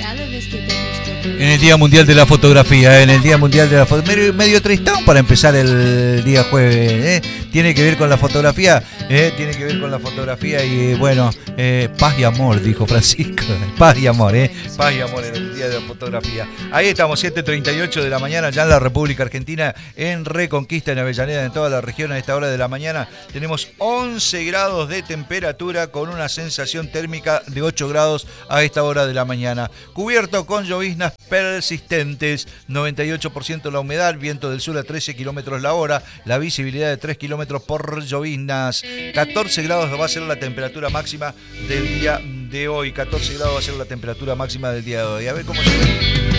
En el Día Mundial de la Fotografía, en el Día Mundial de la Fotografía, medio tristón para empezar el día jueves, tiene que ver con la fotografía, tiene que ver con la fotografía y bueno, paz y amor, dijo Francisco, paz y amor, paz y amor en el Día de la Fotografía. Ahí estamos, 7:38 de la mañana, ya en la República Argentina, en Reconquista, en Avellaneda, en toda la región, a esta hora de la mañana, tenemos 11 grados de temperatura con una sensación térmica de 8 grados a esta hora de la mañana. Cubierto con lloviznas persistentes, 98% la humedad, viento del sur a 13 kilómetros la hora, la visibilidad de 3 kilómetros por lloviznas, 14 grados va a ser la temperatura máxima del día de hoy, 14 grados va a ser la temperatura máxima del día de hoy. A ver cómo se ve.